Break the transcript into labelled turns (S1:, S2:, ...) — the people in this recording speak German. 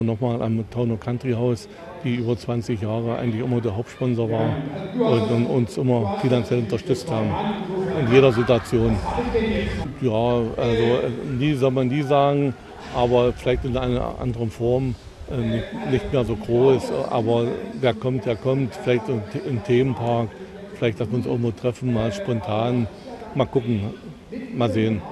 S1: Nochmal am Taunus Country House, die über 20 Jahre eigentlich immer der Hauptsponsor war und uns immer finanziell unterstützt haben, in jeder Situation. Ja, also nie soll man nie sagen, aber vielleicht in einer anderen Form, nicht mehr so groß, aber wer kommt, der kommt, vielleicht im Themenpark, vielleicht, dass wir uns irgendwo treffen, mal spontan, mal gucken, mal sehen.